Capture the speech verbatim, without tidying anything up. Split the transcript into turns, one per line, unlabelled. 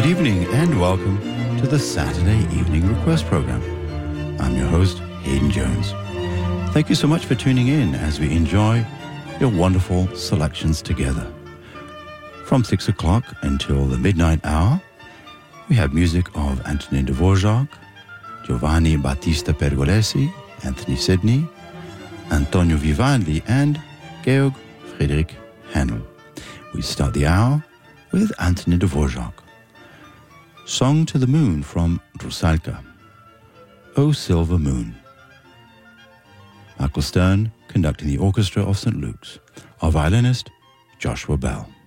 evening and welcome to the Saturday Evening Request Program. I'm your host, Hayden Jones. Thank you so much for tuning in as we enjoy your wonderful selections together. From six o'clock until the midnight hour, we have music of Antonin Dvorak, Giovanni Battista Pergolesi, Anthony Sidney, Antonio Vivaldi, and Georg Friedrich Handel. We start the hour with Antonin Dvorak. Song to the Moon from Rusalka. O Silver Moon. Michael Stern conducting the orchestra of Saint Luke's. Our violinist, Joshua Bell.